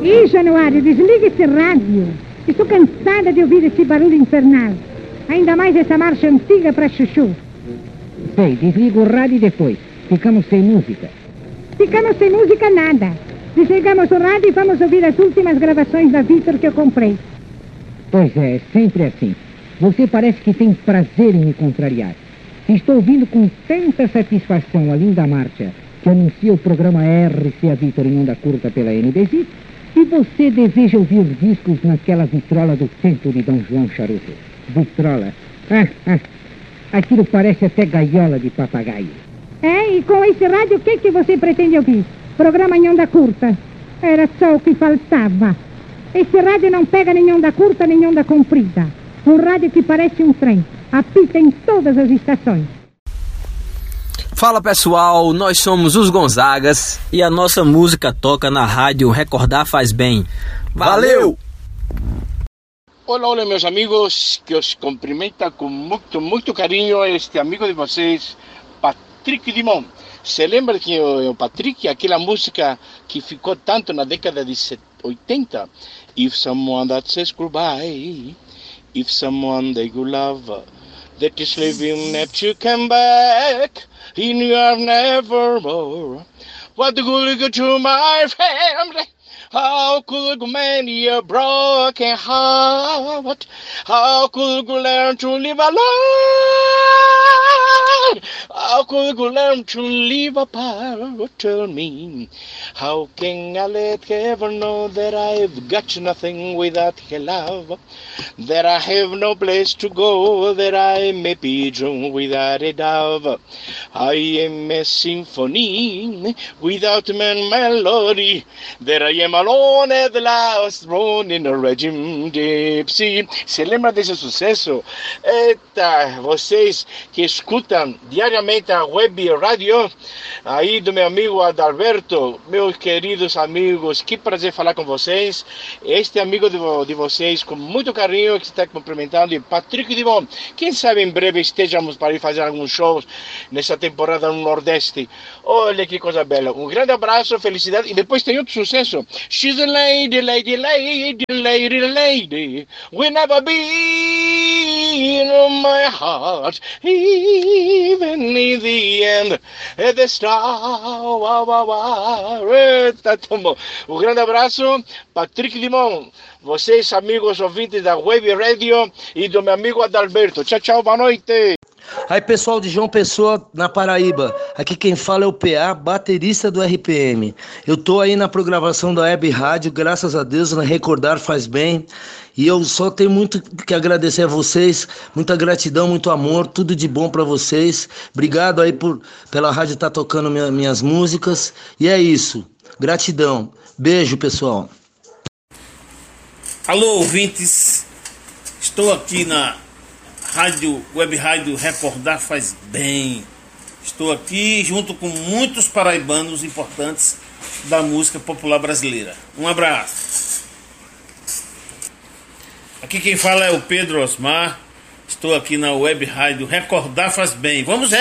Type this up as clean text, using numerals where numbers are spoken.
Ih, Januário, desliga esse rádio. Estou cansada de ouvir esse barulho infernal. Ainda mais essa marcha antiga para chuchu. Sei, desliga o rádio e depois. Ficamos sem música. Ficamos sem música nada. Desligamos o rádio e vamos ouvir as últimas gravações da Victor que eu comprei. Pois é, sempre assim. Você parece que tem prazer em me contrariar. Estou ouvindo com tanta satisfação a linda marcha que anuncia o programa RCA Victor em onda curta pela NBZ, e você deseja ouvir os discos naquela vitrola do centro de Dom João Charuto. Vitrola. Aquilo parece até gaiola de papagaio. É, e com esse rádio o que você pretende ouvir? Programa em onda curta. Era só o que faltava. Esse rádio não pega nem onda curta nem onda comprida. Um rádio que parece um trem. Apita em todas as estações. Fala pessoal, nós somos os Gonzagas e a nossa música toca na rádio Recordar Faz Bem. Valeu! Olá, meus amigos, que os cumprimenta com muito carinho este amigo de vocês, Patrick Limon. Se lembra que o Patrick, aquela música que ficou tanto na década de 80? If someone that says goodbye, if someone that you love, that is living never come back, in your nevermore. What good go to my family? How could many a broken heart? How could you learn to live alone? How could you learn to live apart? Tell me, how can I let ever know that I've got nothing without her love? That I have no place to go, that I may be drawn without a dove. I am a symphony without man melody, that I am alone at the last, thrown in a regime gypsy. Se lembra desse sucesso? Eita, vocês que escutam diariamente a web rádio aí do meu amigo Adalberto, meus queridos amigos, que prazer falar com vocês. Este amigo de vocês, com muito carinho, que está cumprimentando, e Patrick Dimon. Quem sabe em breve estejamos para ir fazer alguns shows nessa temporada no Nordeste. Olha que coisa bela. Um grande abraço, felicidade. E depois tem outro sucesso. She's a lady, lady, lady, lady, lady, will never be in my heart, even in the end, at the star. Eita, tomou. Um grande abraço, Patrick Limon. Vocês, amigos ouvintes da Web Radio, e do meu amigo Adalberto. Tchau, tchau, boa noite. Aí pessoal de João Pessoa, na Paraíba, aqui quem fala é o PA, baterista do RPM. Eu tô aí na programação da Web Rádio, graças a Deus, na Recordar Faz Bem. E eu só tenho muito que agradecer a vocês, muita gratidão, muito amor, tudo de bom pra vocês. Obrigado aí pela rádio estar tocando minhas músicas. E é isso, gratidão. Beijo, pessoal. Alô, ouvintes, estou aqui na Web Rádio Recordar Faz Bem. Estou aqui junto com muitos paraibanos importantes da música popular brasileira. Um abraço. Aqui quem fala é o Pedro Osmar. Estou aqui na Web Rádio Recordar Faz Bem. Vamos